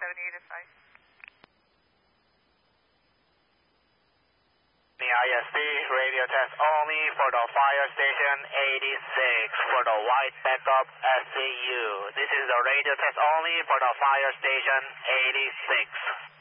ISD, radio test only for the fire station 86 for the white backup SCU. This is the radio test only for the fire station 86.